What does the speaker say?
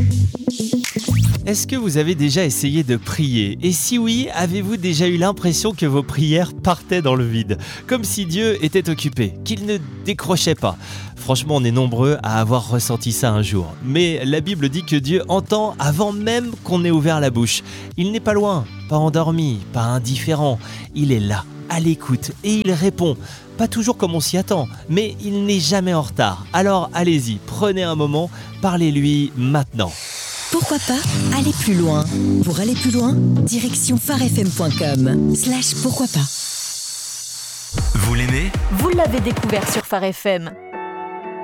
Est-ce que vous avez déjà essayé de prier ? Et si oui, avez-vous déjà eu l'impression que vos prières partaient dans le vide ? Comme si Dieu était occupé, qu'il ne décrochait pas. Franchement, on est nombreux à avoir ressenti ça un jour. Mais la Bible dit que Dieu entend avant même qu'on ait ouvert la bouche. Il n'est pas loin, pas endormi, pas indifférent. Il est là, à l'écoute, et il répond. Pas toujours comme on s'y attend, mais il n'est jamais en retard. Alors allez-y, prenez un moment, parlez-lui maintenant. Pourquoi pas aller plus loin. Pour aller plus loin, direction pharefm.com/pourquoi pas. Vous l'aimez ? Vous l'avez découvert sur Phare FM.